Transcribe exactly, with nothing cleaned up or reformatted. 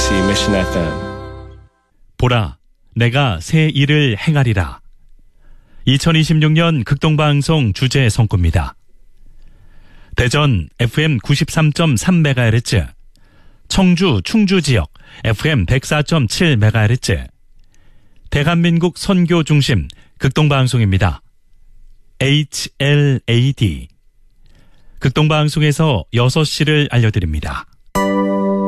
케이비에스 Mission 에프엠. 보라, 내가 새 일을 행하리라. 이천이십육 년 극동방송 주제 선구입니다. 대전 에프엠 구십삼 점 삼 메가헤르츠, 청주 충주 지역 에프엠 백사 점 칠 메가헤르츠, 대한민국 선교 중심 극동방송입니다. 에이치엘에이디. 극동방송에서 여섯 시를 알려드립니다.